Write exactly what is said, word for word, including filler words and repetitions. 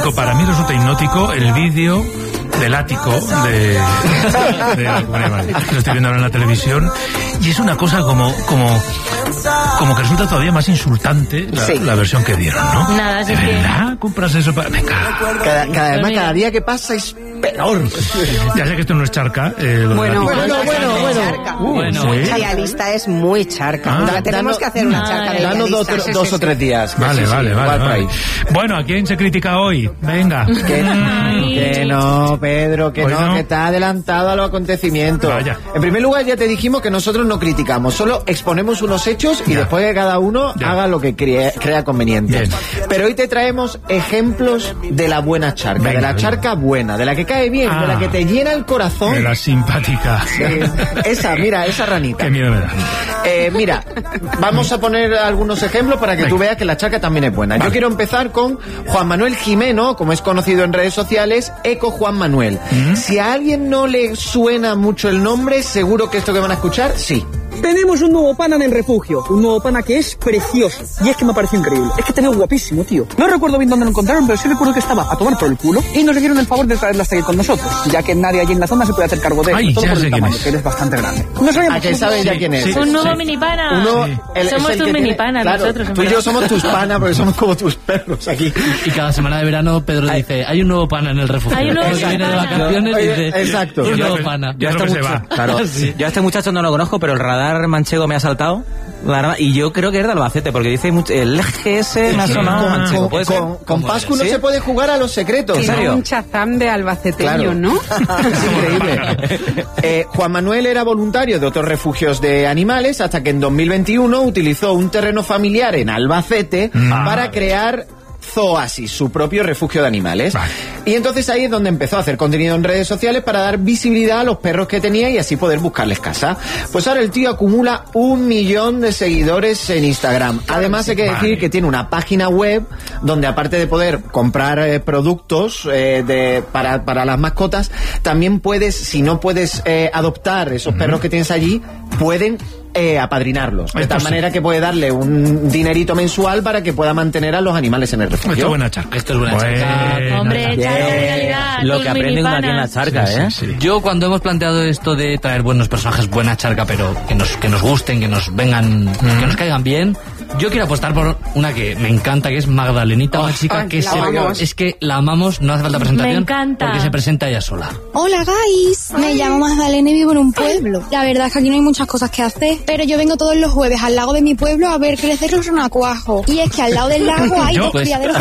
hipnótico, para mí resulta hipnótico el vídeo del ático de, de la Comunidad de Madrid. Lo estoy viendo ahora en la televisión y es una cosa como como como que resulta todavía más insultante la, sí. la versión que dieron, ¿no? Nada, ¿De verdad que... compras eso para...? Venga. Cada, cada, además, cada día que pasa es peor. Ya sé que esto no es charca. Eh, bueno, bueno, bueno, bueno, bueno. Charca. Uh, bueno. ¿sí? La lista es muy charca. Ah, tenemos danos, que hacer una charca de danos dos, sí, dos sí, o tres días. Vale, sí, vale, sí, vale, vale. Ahí. Bueno, ¿a quién se critica hoy? Venga. Que, que no, Pedro, que no, no, que está adelantado a los acontecimientos. Vaya. En primer lugar, ya te dijimos que nosotros no criticamos, solo exponemos unos hechos y ya. después que cada uno ya. haga lo que crea, crea conveniente. Bien. Pero hoy te traemos ejemplos de la buena charca, venga, de la charca venga. buena, de la que cae bien, ah, de la que te llena el corazón. De la simpática. Eh, esa, mira, esa ranita. Qué miedo me da. Eh, mira, vamos a poner algunos ejemplos para que venga. tú veas que la charca también es buena. Vale. Yo quiero empezar con Juan Manuel Jimeno, como es conocido en redes sociales, Eco Juan Manuel. ¿Mm? Si a alguien no le suena mucho el nombre, seguro que esto que van a escuchar, sí. Tenemos un nuevo pana en el refugio, un nuevo pana que es precioso. Y es que me pareció increíble. Es que te veo guapísimo, tío. No recuerdo bien dónde lo encontraron, pero sí recuerdo que estaba a tomar por el culo y nos hicieron el favor de traerlo hasta aquí con nosotros, ya que nadie allí en la zona se puede hacer cargo de él. Ay, todo ya por sé el quién tamaño, es. que eres bastante grande. No sabíamos. ¿A que sabes ya quién es? Sí, un nuevo sí. mini pana. Uno, sí. el, somos el tus mini panas, claro, nosotros. Tú y yo somos tus panas porque somos como tus perros aquí. Y cada semana de verano Pedro Ay. dice, hay un nuevo pana en el refugio. Hay un nuevo que viene de pana. vacaciones y Oye, dice, exacto. un nuevo Yo- pana. yo creo que se va. Claro, Sí. yo a este muchacho no lo conozco, pero el radar manchego me ha saltado. la verdad, y yo creo que es de Albacete, porque dice mucho, el G S me ha sonado manchego. Con, ¿Puede ser? con, con Pascu no ¿Sí? se puede jugar a los secretos. ¿En serio? Un chazam de albaceteño, Claro. ¿no? Es increíble. Eh, Juan Manuel era voluntario de otros refugios de animales hasta que en dos mil veintiuno utilizó un terreno familiar en Albacete Ah. para crear Zooasis, su propio refugio de animales. Vale. Y entonces ahí es donde empezó a hacer contenido en redes sociales para dar visibilidad a los perros que tenía y así poder buscarles casa. Pues ahora el tío acumula un millón de seguidores en Instagram. Además hay que decir vale. que tiene una página web donde aparte de poder comprar eh, productos eh, de, para, para las mascotas, también puedes, si no puedes eh, adoptar esos uh-huh. perros que tienes allí, pueden Eh, apadrinarlos. De tal sí. manera que puede darle un dinerito mensual para que pueda mantener a los animales en el refugio. Esto es buena charca. Esto es buena Buena charca. Hombre, charca de calidad. Lo que aprende uno aquí en la charca, sí, ¿eh? Sí, sí. Yo cuando hemos planteado esto de traer buenos personajes, buena charca, pero que nos, que nos gusten, que nos vengan, mm. que nos caigan bien, yo quiero apostar por una que me encanta, que es Magdalenita, oh, una chica oh, que se, es que la amamos, no hace falta presentación. Me encanta. Porque se presenta ella sola. Hola, guys. Me llamo Magdalena y vivo en un pueblo. La verdad es que aquí no hay muchas cosas que hacer, pero yo vengo todos los jueves al lago de mi pueblo a ver crecer los renacuajos. Y es que al lado del lago hay dos pues, criaderos